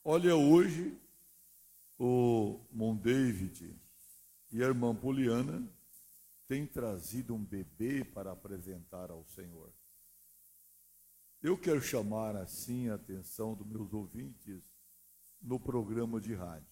Olha, hoje o Mon David e a irmã Poliana têm trazido um bebê para apresentar ao Senhor. Eu quero chamar assim a atenção dos meus ouvintes no programa de rádio.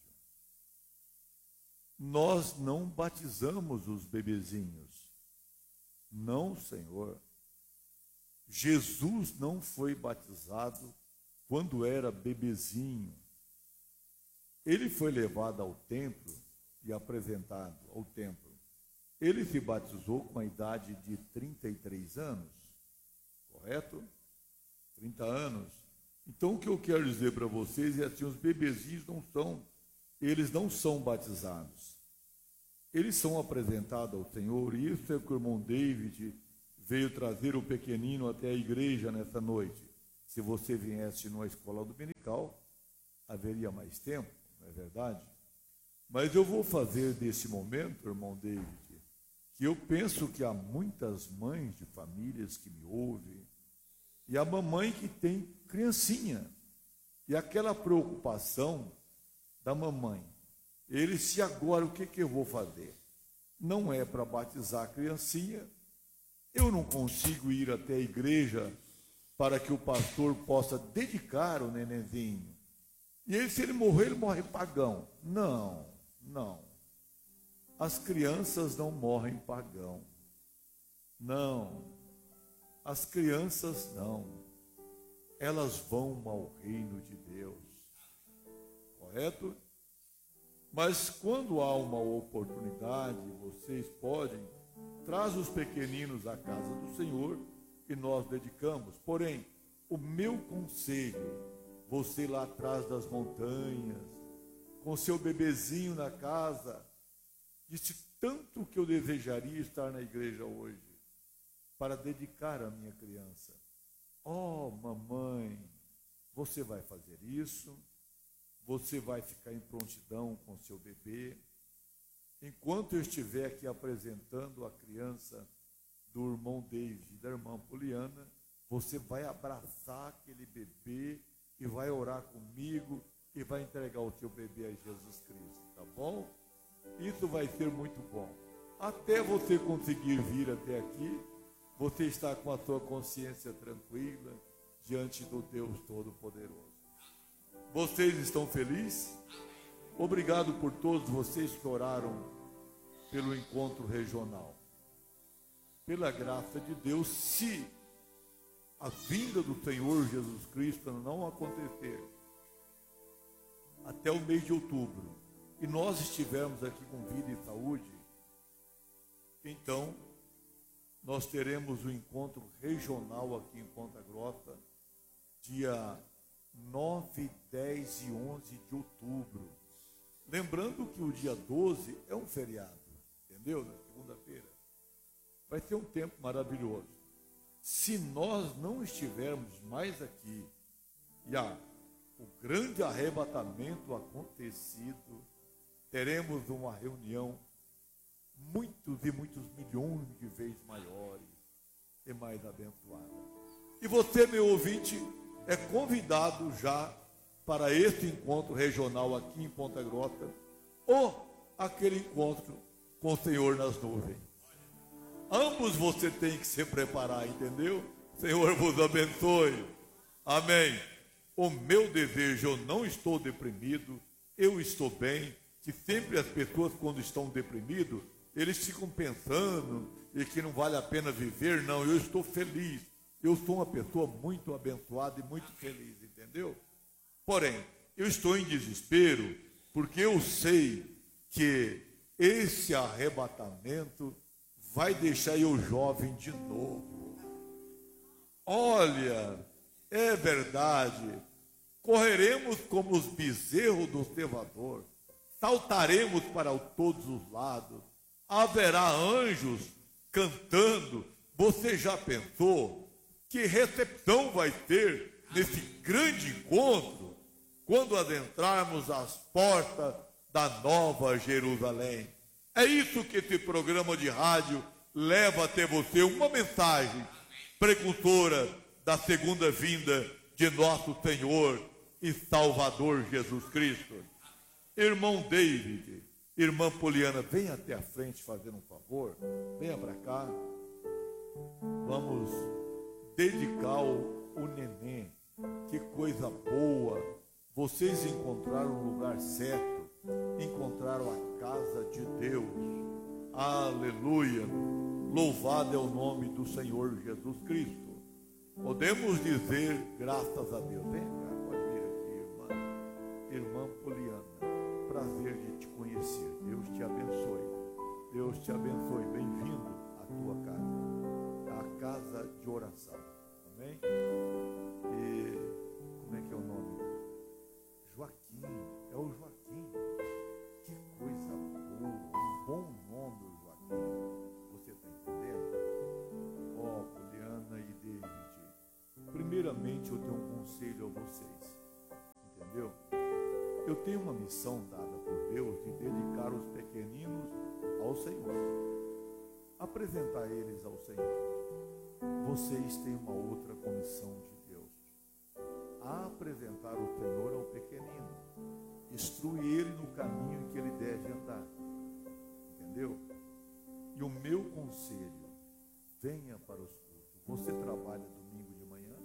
Nós não batizamos os bebezinhos. Não, Senhor. Jesus não foi batizado quando era bebezinho. Ele foi levado ao templo e apresentado ao templo. Ele se batizou com a idade de 33 anos, correto? 30 anos. Então, o que eu quero dizer para vocês é assim, os bebezinhos eles não são batizados. Eles são apresentados ao Senhor, e isso é que o irmão David veio trazer o pequenino até a igreja nessa noite. Se você viesse numa escola dominical, haveria mais tempo, não é verdade? Mas eu vou fazer desse momento, irmão David, que eu penso que há muitas mães de famílias que me ouvem, e a mamãe que tem criancinha, e aquela preocupação da mamãe. Se agora o que eu vou fazer? Não é para batizar a criancinha, eu não consigo ir até a igreja para que o pastor possa dedicar o nenenzinho. E se ele morre pagão. Não. As crianças não morrem pagão. Não. As crianças não. Elas vão ao reino de Deus. Correto? Mas quando há uma oportunidade, vocês podem, traz os pequeninos à casa do Senhor e nós dedicamos. Porém, o meu conselho, você lá atrás das montanhas, com seu bebezinho na casa, disse tanto que eu desejaria estar na igreja hoje, para dedicar a minha criança. Oh, mamãe, você vai fazer isso, você vai ficar em prontidão com seu bebê. Enquanto eu estiver aqui apresentando a criança do irmão David e da irmã Poliana, você vai abraçar aquele bebê e vai orar comigo e vai entregar o seu bebê a Jesus Cristo, tá bom? Isso vai ser muito bom. Até você conseguir vir até aqui, você está com a sua consciência tranquila diante do Deus Todo-Poderoso. Vocês estão felizes? Obrigado por todos vocês que oraram pelo encontro regional. Pela graça de Deus, se a vinda do Senhor Jesus Cristo não acontecer até o mês de outubro, e nós estivermos aqui com vida e saúde, então nós teremos o encontro regional aqui em Ponta Grossa, dia 9, 10 e 11 de outubro. Lembrando que o dia 12 é um feriado, entendeu? Na segunda-feira. Vai ser um tempo maravilhoso. Se nós não estivermos mais aqui, e o grande arrebatamento acontecido, teremos uma reunião muitos e muitos milhões de vezes maiores e mais abençoada. E você, meu ouvinte, é convidado já para esse encontro regional aqui em Ponta Grossa, ou aquele encontro com o Senhor nas nuvens. Ambos você tem que se preparar, entendeu? Senhor vos abençoe. Amém. O meu desejo, eu não estou deprimido, eu estou bem, que sempre as pessoas quando estão deprimidos, eles ficam pensando e que não vale a pena viver. Não, eu estou feliz. Eu sou uma pessoa muito abençoada e muito feliz, entendeu? Porém, eu estou em desespero porque eu sei que esse arrebatamento vai deixar eu jovem de novo. Olha, é verdade. Correremos como os bezerros do cevador, saltaremos para todos os lados, haverá anjos cantando. Você já pensou que recepção vai ter nesse grande encontro quando adentrarmos as portas da Nova Jerusalém? É isso que esse programa de rádio leva até você, uma mensagem precursora da segunda vinda de nosso Senhor e Salvador Jesus Cristo. Irmão David, irmã Poliana, venha até a frente fazer um favor. Venha para cá. Vamos dedicar o neném. Que coisa boa. Vocês encontraram o lugar certo. Encontraram a casa de Deus. Aleluia. Louvado é o nome do Senhor Jesus Cristo. Podemos dizer graças a Deus. Vem cá, pode vir aqui, irmã. Irmã Poliana, prazer de te conhecer. Deus te abençoe. Deus te abençoe. Bem-vindo à tua casa. A casa de oração. Amém? E como é que é o nome? Joaquim. É o Joaquim. Que coisa boa. Um bom nome, o Joaquim. Você está entendendo? Ó, Poliana e David. Primeiramente, eu tenho um conselho a vocês. Entendeu? Eu tenho uma missão dada por Deus de dedicar os pequeninos ao Senhor. Apresentar eles ao Senhor. Vocês têm uma outra comissão de Deus. Apresentar o Senhor ao pequenino. Instruir ele no caminho em que ele deve andar. Entendeu? E o meu conselho, venha para os cultos. Você trabalha domingo de manhã?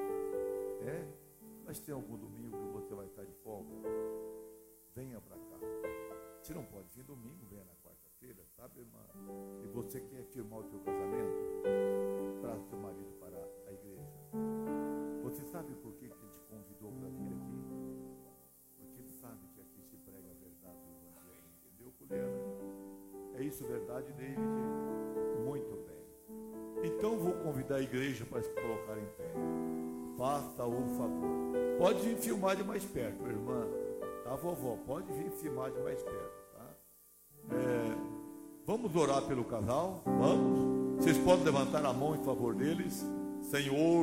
É? Mas tem algum domingo que você vai estar de folga? Venha para cá. Se não pode vir domingo, venha na quarta-feira, sabe, irmã? E você quer firmar o teu casamento? Traz o teu marido para a igreja. Você sabe por que ele te convidou para vir aqui? Porque ele sabe que aqui se prega a verdade do Evangelho. Entendeu, Poliana? É isso verdade, David? Muito bem. Então vou convidar a igreja para se colocar em pé. Faça o favor. Pode vir filmar de mais perto, irmã. Tá, vovó? Pode vir filmar de mais perto, tá? Vamos orar pelo casal? Vamos? Vocês podem levantar a mão em favor deles? Senhor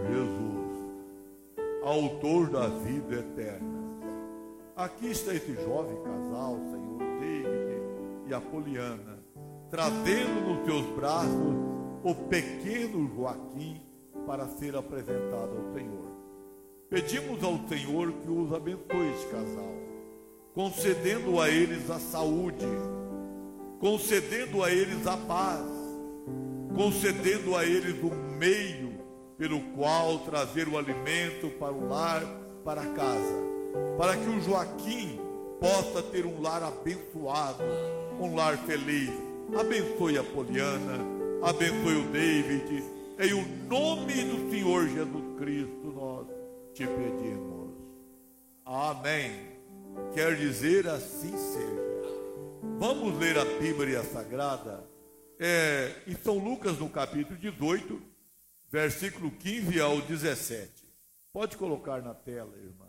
Jesus, autor da vida eterna. Aqui está esse jovem casal, Senhor, David e a Poliana, trazendo nos teus braços o pequeno Joaquim para ser apresentado ao Senhor. Pedimos ao Senhor que os abençoe este casal, concedendo a eles a saúde, concedendo a eles a paz, concedendo a eles um meio pelo qual trazer o alimento para o lar, para a casa, para que o Joaquim possa ter um lar abençoado, um lar feliz. Abençoe a Poliana, abençoe o David, em o nome do Senhor Jesus Cristo nós te pedimos. Amém. Quer dizer, assim seja. Vamos ler a Bíblia Sagrada em São Lucas, no capítulo 18, versículo 15 ao 17. Pode colocar na tela, irmã.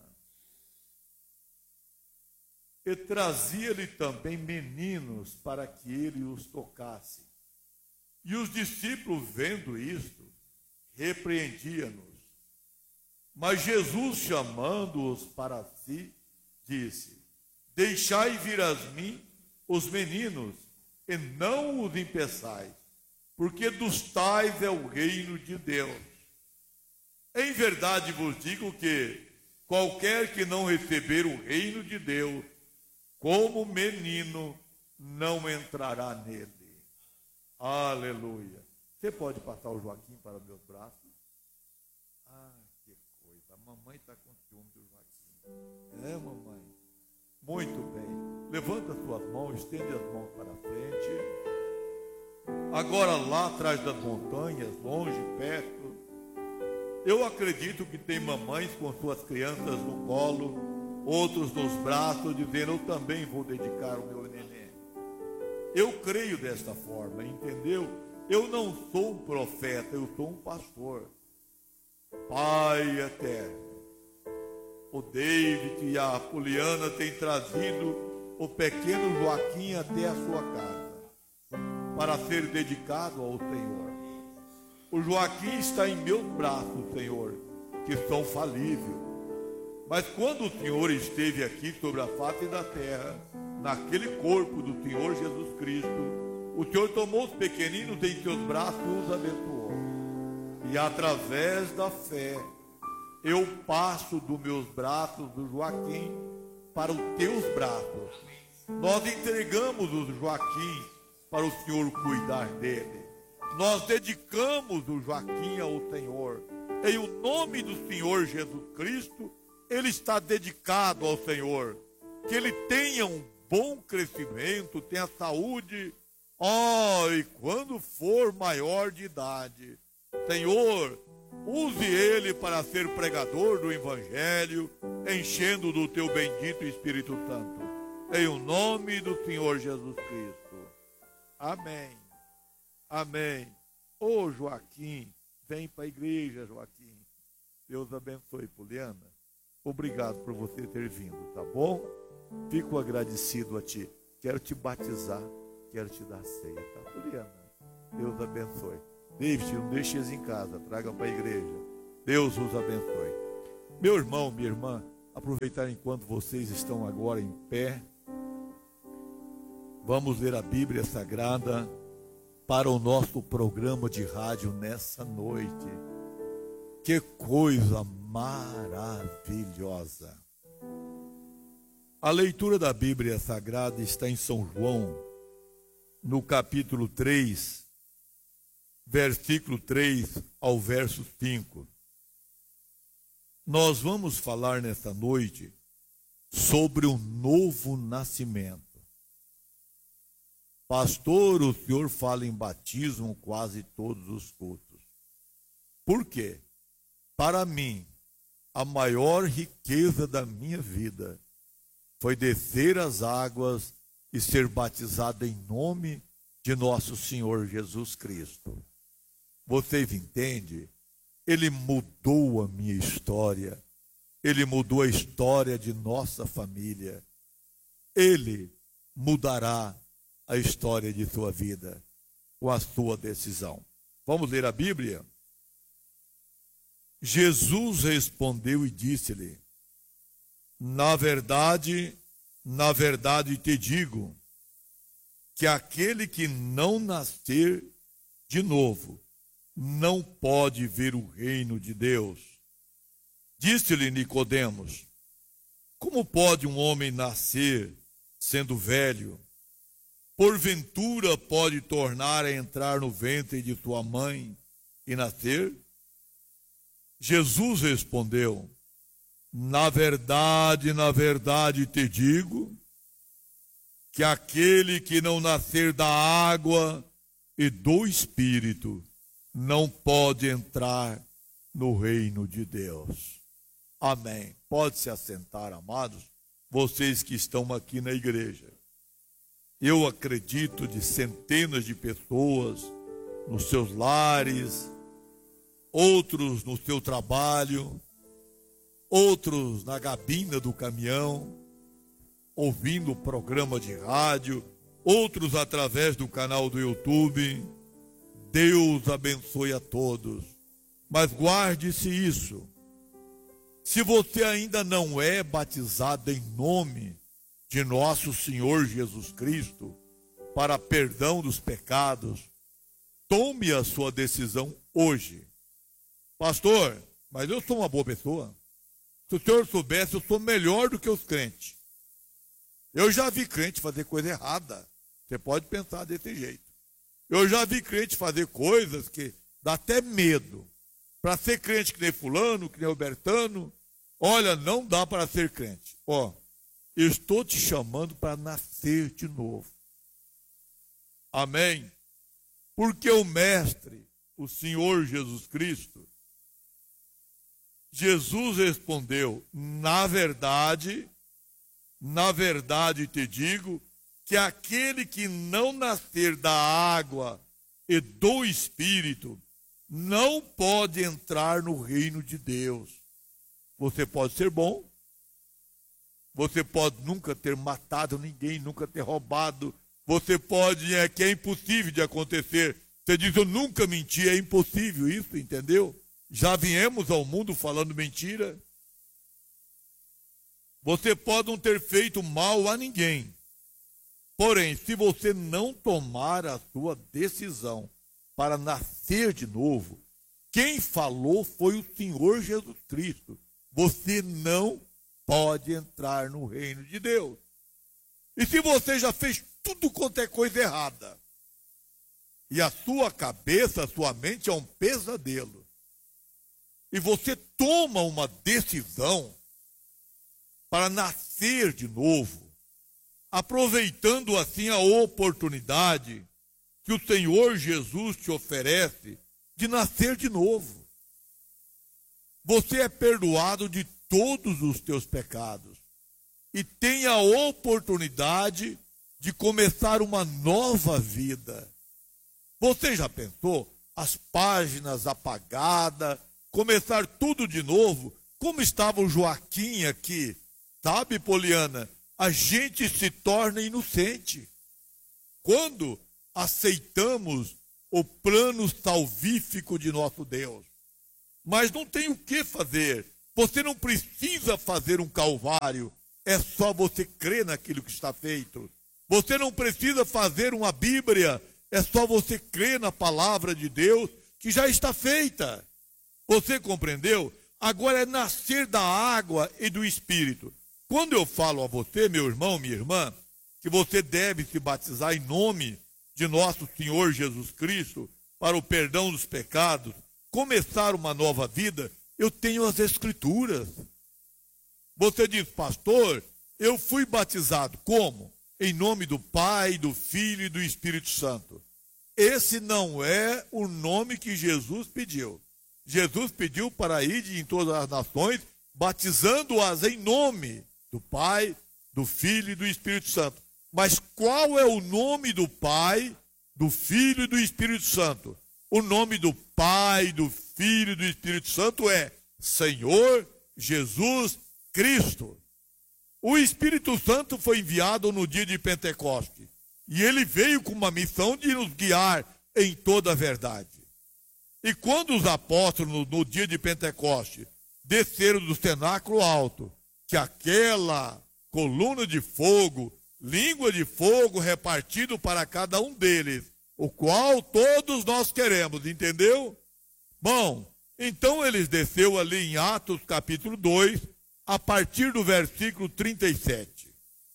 E trazia-lhe também meninos para que ele os tocasse. E os discípulos, vendo isto, repreendiam-nos. Mas Jesus, chamando-os para si, disse: Deixai vir a mim os meninos, e não os impeçais, porque dos tais é o reino de Deus. Em verdade vos digo que qualquer que não receber o reino de Deus como menino, não entrará nele. Aleluia. Você pode passar o Joaquim para meus braços? Ah, que coisa. A mamãe está com ciúme do Joaquim. É, mamãe? Muito bem. Levanta as suas mãos, estende as mãos para frente. Agora lá atrás das montanhas, longe, perto, eu acredito que tem mamães com suas crianças no colo, outros nos braços, dizendo: eu também vou dedicar o meu neném. Eu creio desta forma, entendeu? Eu não sou um profeta, eu sou um pastor. Pai eterno, o David e a Poliana têm trazido o pequeno Joaquim até a sua casa, para ser dedicado ao Senhor. O Joaquim está em meus braços, Senhor, que são falíveis. Mas quando o Senhor esteve aqui sobre a face da terra, naquele corpo do Senhor Jesus Cristo, o Senhor tomou os pequeninos em seus braços e os abençoou. E através da fé, eu passo dos meus braços do Joaquim para os teus braços. Nós entregamos o Joaquim para o Senhor cuidar dele. Nós dedicamos o Joaquim ao Senhor. Em o nome do Senhor Jesus Cristo, ele está dedicado ao Senhor. Que ele tenha um bom crescimento, tenha saúde. E quando for maior de idade, Senhor, use ele para ser pregador do Evangelho, enchendo do teu bendito Espírito Santo. Em o nome do Senhor Jesus Cristo. Amém. Amém. Ô Joaquim, vem para a igreja, Joaquim. Deus abençoe, Poliana. Obrigado por você ter vindo, tá bom? Fico agradecido a ti. Quero te batizar, quero te dar ceia, tá, Poliana? Deus abençoe. David, não deixe eles em casa, traga para a igreja. Deus os abençoe. Meu irmão, minha irmã, aproveitar enquanto vocês estão agora em pé, vamos ler a Bíblia Sagrada para o nosso programa de rádio nessa noite. Que coisa maravilhosa! A leitura da Bíblia Sagrada está em São João, no capítulo 3, versículo 3 ao verso 5. Nós vamos falar nessa noite sobre o novo nascimento. Pastor, o senhor fala em batismo quase todos os cultos. Por quê? Para mim, a maior riqueza da minha vida foi descer as águas e ser batizado em nome de nosso Senhor Jesus Cristo. Vocês entendem? Ele mudou a minha história. Ele mudou a história de nossa família. Ele mudará a história de sua vida com a sua decisão. Vamos ler a Bíblia? Jesus respondeu e disse-lhe: na verdade te digo, que aquele que não nascer de novo não pode ver o reino de Deus. Disse-lhe Nicodemos: como pode um homem nascer sendo velho? Porventura pode tornar a entrar no ventre de sua mãe e nascer? Jesus respondeu: na verdade te digo, que aquele que não nascer da água e do Espírito não pode entrar no reino de Deus. Amém. Pode se assentar, amados, vocês que estão aqui na igreja. Eu acredito de centenas de pessoas nos seus lares, outros no seu trabalho, outros na gabina do caminhão, ouvindo o programa de rádio, outros através do canal do YouTube. Deus abençoe a todos. Mas guarde-se isso. Se você ainda não é batizado em nome de nosso Senhor Jesus Cristo, para perdão dos pecados, tome a sua decisão hoje. Pastor, mas eu sou uma boa pessoa. Se o senhor soubesse, eu sou melhor do que os crentes. Eu já vi crente fazer coisa errada. Você pode pensar desse jeito. Eu já vi crente fazer coisas que dá até medo. Para ser crente que nem fulano, que nem o Bertano, olha, não dá para ser crente. Eu estou te chamando para nascer de novo. Amém? Porque o Mestre, o Senhor Jesus Cristo, Jesus respondeu: na verdade te digo, que aquele que não nascer da água e do Espírito não pode entrar no reino de Deus. Você pode ser bom, você pode nunca ter matado ninguém, nunca ter roubado, você pode, que é impossível de acontecer. Você diz: eu nunca menti, é impossível isso, entendeu? Já viemos ao mundo falando mentira. Você pode não ter feito mal a ninguém. Porém, se você não tomar a sua decisão para nascer de novo, Quem falou foi o Senhor Jesus Cristo. Você não pode entrar no reino de Deus. E se você já fez tudo quanto é coisa errada, e a sua cabeça, a sua mente é um pesadelo, e você toma uma decisão para nascer de novo, aproveitando assim a oportunidade que o Senhor Jesus te oferece de nascer de novo. Você é perdoado de todos os teus pecados e tem a oportunidade de começar uma nova vida. Você já pensou? As páginas apagadas, começar tudo de novo, como estava o Joaquim aqui. Sabe, Poliana, a gente se torna inocente quando aceitamos o plano salvífico de nosso Deus. Mas não tem o que fazer. Você não precisa fazer um calvário. É só você crer naquilo que está feito. Você não precisa fazer uma Bíblia. É só você crer na palavra de Deus que já está feita. Você compreendeu? Agora é nascer da água e do Espírito. Quando eu falo a você, meu irmão, minha irmã, que você deve se batizar em nome de nosso Senhor Jesus Cristo para o perdão dos pecados, começar uma nova vida, eu tenho as Escrituras. Você diz, pastor, eu fui batizado. Como? Em nome do Pai, do Filho e do Espírito Santo. Esse não é o nome que Jesus pediu. Jesus pediu para ir em todas as nações, batizando-as em nome do Pai, do Filho e do Espírito Santo. Mas qual é o nome do Pai, do Filho e do Espírito Santo? O nome do Pai, do Filho e do Espírito Santo é Senhor Jesus Cristo. O Espírito Santo foi enviado no dia de Pentecostes. E ele veio com uma missão de nos guiar em toda a verdade. E quando os apóstolos, no dia de Pentecostes, desceram do cenáculo alto, que aquela coluna de fogo, língua de fogo repartido para cada um deles, o qual todos nós queremos, entendeu? Bom, então eles desceu ali em Atos capítulo 2, a partir do versículo 37.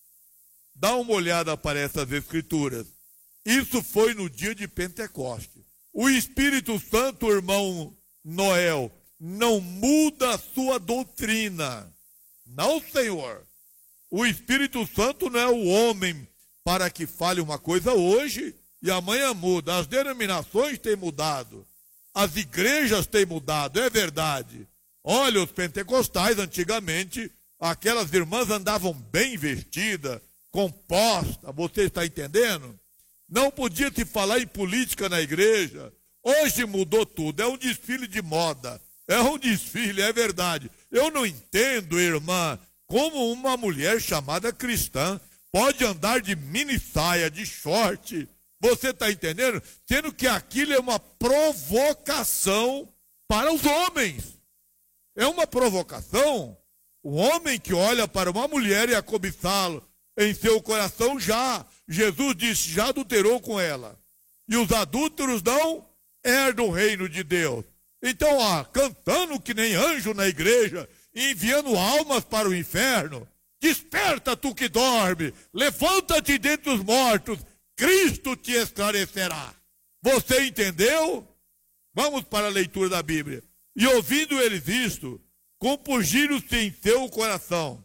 Dá uma olhada para essas escrituras. Isso foi no dia de Pentecostes. O Espírito Santo, irmão Noel, não muda a sua doutrina. Não, Senhor. O Espírito Santo não é o homem para que fale uma coisa hoje e amanhã muda. As denominações têm mudado. As igrejas têm mudado, é verdade. Olha, os pentecostais, antigamente, aquelas irmãs andavam bem vestidas, compostas, você está entendendo? Não podia se falar em política na igreja. Hoje mudou tudo, é um desfile de moda. É um desfile, é verdade. Eu não entendo, irmã, como uma mulher chamada cristã pode andar de mini saia, de short. Você está entendendo? Sendo que aquilo é uma provocação para os homens. É uma provocação. O homem que olha para uma mulher e a cobiçá-lo em seu coração Jesus disse, já adulterou com ela. E os adúlteros não herdam o reino de Deus. Então, cantando que nem anjo na igreja, enviando almas para o inferno. Desperta, tu que dorme, levanta-te dentre os mortos, Cristo te esclarecerá. Você entendeu? Vamos para a leitura da Bíblia. E ouvindo eles isto, compungiram-se em seu coração.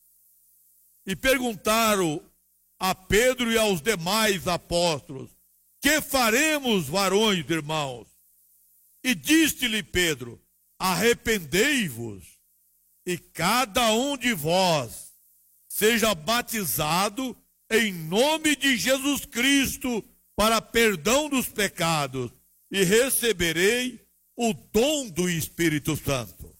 E perguntaram a Pedro e aos demais apóstolos, que faremos, varões, irmãos? E disse-lhe Pedro, arrependei-vos, e cada um de vós seja batizado em nome de Jesus Cristo para perdão dos pecados, e receberei o dom do Espírito Santo.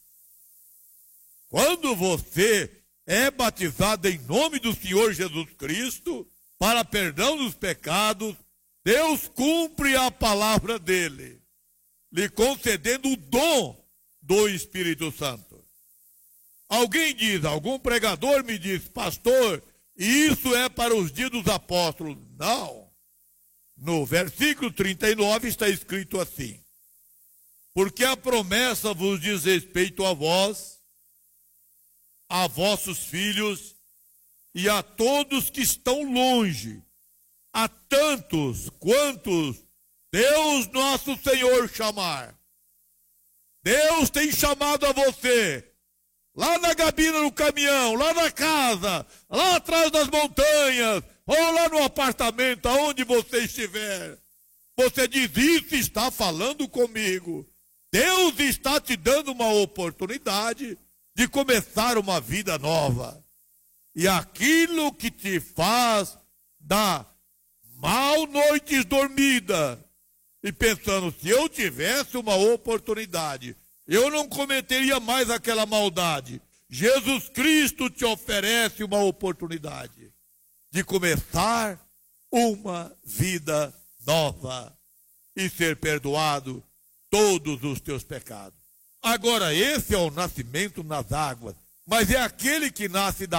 Quando você é batizado em nome do Senhor Jesus Cristo, para perdão dos pecados, Deus cumpre a palavra dele, lhe concedendo o dom do Espírito Santo. Alguém diz, algum pregador me diz, pastor, isso é para os dias dos apóstolos. Não. No versículo 39 está escrito assim, porque a promessa vos diz respeito a vós, a vossos filhos e a todos que estão longe, a tantos quantos Deus nosso Senhor chamar. Deus tem chamado a você, lá na gabina do caminhão, lá na casa, lá atrás das montanhas, ou lá no apartamento, aonde você estiver. Você diz, isso está falando comigo. Deus está te dando uma oportunidade de começar uma vida nova. E aquilo que te faz dar mal noites dormidas, e pensando, se eu tivesse uma oportunidade, eu não cometeria mais aquela maldade. Jesus Cristo te oferece uma oportunidade de começar uma vida nova e ser perdoado todos os teus pecados. Agora, esse é o nascimento nas águas, mas é aquele que nasce da